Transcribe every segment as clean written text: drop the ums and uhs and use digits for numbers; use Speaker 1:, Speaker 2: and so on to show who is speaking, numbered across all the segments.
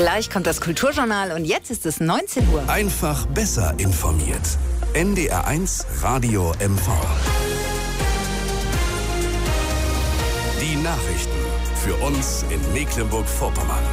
Speaker 1: Gleich kommt das Kulturjournal und jetzt ist es 19 Uhr.
Speaker 2: Einfach besser informiert. NDR1 Radio MV. Die Nachrichten für uns in Mecklenburg-Vorpommern.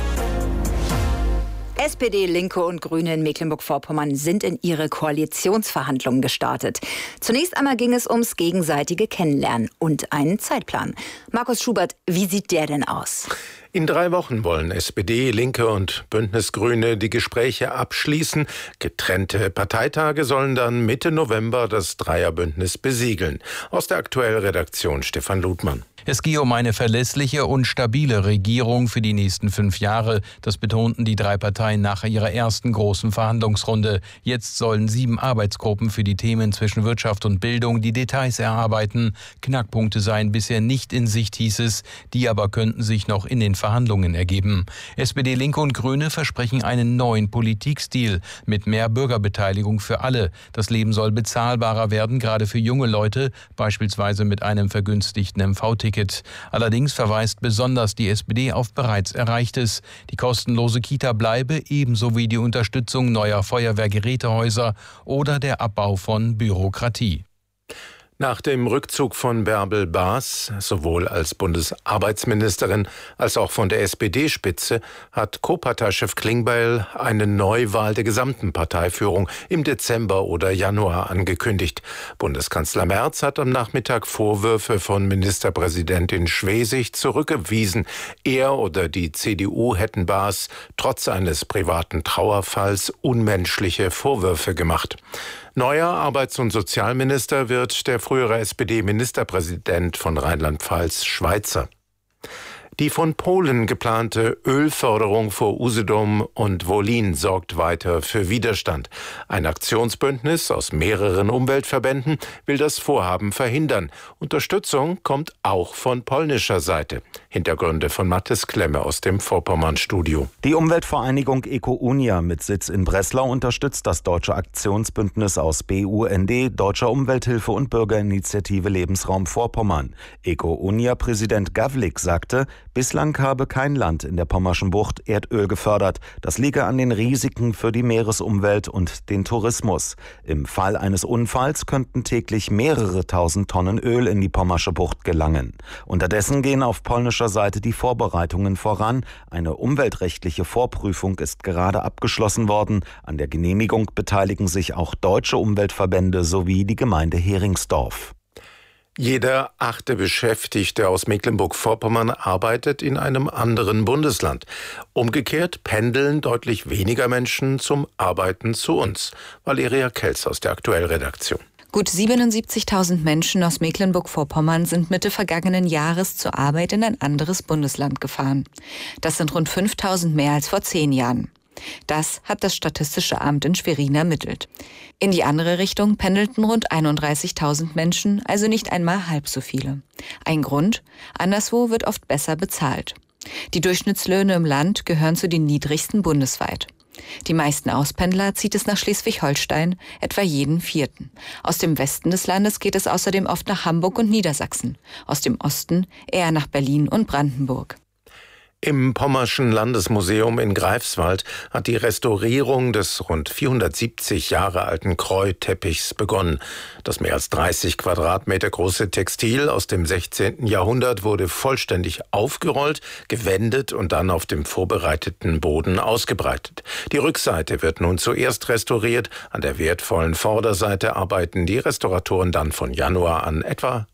Speaker 1: SPD, Linke und Grüne in Mecklenburg-Vorpommern sind in ihre Koalitionsverhandlungen gestartet. Zunächst einmal ging es ums gegenseitige Kennenlernen und einen Zeitplan. Markus Schubert, wie sieht der denn aus?
Speaker 3: In 3 Wochen wollen SPD, Linke und Bündnis Grüne die Gespräche abschließen. Getrennte Parteitage sollen dann Mitte November das Dreierbündnis besiegeln. Aus der Aktuell-Redaktion Stefan Ludmann.
Speaker 4: Es gehe um eine verlässliche und stabile Regierung für die nächsten 5 Jahre. Das betonten die 3 Parteien nach ihrer ersten großen Verhandlungsrunde. Jetzt sollen 7 Arbeitsgruppen für die Themen zwischen Wirtschaft und Bildung die Details erarbeiten. Knackpunkte seien bisher nicht in Sicht, hieß es. Die aber könnten sich noch in den Verhandlungen ergeben. SPD, Linke und Grüne versprechen einen neuen Politikstil mit mehr Bürgerbeteiligung für alle. Das Leben soll bezahlbarer werden, gerade für junge Leute, beispielsweise mit einem vergünstigten MV-Ticket. Allerdings verweist besonders die SPD auf bereits Erreichtes. Die kostenlose Kita bleibe, ebenso wie die Unterstützung neuer Feuerwehrgerätehäuser oder der Abbau von Bürokratie.
Speaker 3: Nach dem Rückzug von Bärbel Baas, sowohl als Bundesarbeitsministerin als auch von der SPD-Spitze, hat Co-Parteichef Klingbeil eine Neuwahl der gesamten Parteiführung im Dezember oder Januar angekündigt. Bundeskanzler Merz hat am Nachmittag Vorwürfe von Ministerpräsidentin Schwesig zurückgewiesen. Er oder die CDU hätten Baas trotz eines privaten Trauerfalls unmenschliche Vorwürfe gemacht. Neuer Arbeits- und Sozialminister wird der frühere SPD-Ministerpräsident von Rheinland-Pfalz, Schweizer. Die von Polen geplante Ölförderung vor Usedom und Wolin sorgt weiter für Widerstand. Ein Aktionsbündnis aus mehreren Umweltverbänden will das Vorhaben verhindern. Unterstützung kommt auch von polnischer Seite. Hintergründe von Mathis Klemme aus dem Vorpommern-Studio.
Speaker 5: Die Umweltvereinigung Eco-Unia mit Sitz in Breslau unterstützt das deutsche Aktionsbündnis aus BUND, Deutscher Umwelthilfe und Bürgerinitiative Lebensraum Vorpommern. Eco-Unia-Präsident Gavlik sagte, bislang habe kein Land in der Pommerschen Bucht Erdöl gefördert. Das liege an den Risiken für die Meeresumwelt und den Tourismus. Im Fall eines Unfalls könnten täglich mehrere tausend Tonnen Öl in die Pommersche Bucht gelangen. Unterdessen gehen auf polnischer Seite die Vorbereitungen voran. Eine umweltrechtliche Vorprüfung ist gerade abgeschlossen worden. An der Genehmigung beteiligen sich auch deutsche Umweltverbände sowie die Gemeinde Heringsdorf.
Speaker 3: Jeder 8. Beschäftigte aus Mecklenburg-Vorpommern arbeitet in einem anderen Bundesland. Umgekehrt pendeln deutlich weniger Menschen zum Arbeiten zu uns. Valeria Kelz aus der Aktuell-Redaktion.
Speaker 6: Gut 77.000 Menschen aus Mecklenburg-Vorpommern sind Mitte vergangenen Jahres zur Arbeit in ein anderes Bundesland gefahren. Das sind rund 5.000 mehr als vor 10 Jahren. Das hat das Statistische Amt in Schwerin ermittelt. In die andere Richtung pendelten rund 31.000 Menschen, also nicht einmal halb so viele. Ein Grund: anderswo wird oft besser bezahlt. Die Durchschnittslöhne im Land gehören zu den niedrigsten bundesweit. Die meisten Auspendler zieht es nach Schleswig-Holstein, etwa jeden 4. Aus dem Westen des Landes geht es außerdem oft nach Hamburg und Niedersachsen, aus dem Osten eher nach Berlin und Brandenburg.
Speaker 3: Im Pommerschen Landesmuseum in Greifswald hat die Restaurierung des rund 470 Jahre alten Kreuteppichs begonnen. Das mehr als 30 Quadratmeter große Textil aus dem 16. Jahrhundert wurde vollständig aufgerollt, gewendet und dann auf dem vorbereiteten Boden ausgebreitet. Die Rückseite wird nun zuerst restauriert. An der wertvollen Vorderseite arbeiten die Restauratoren dann von Januar an etwa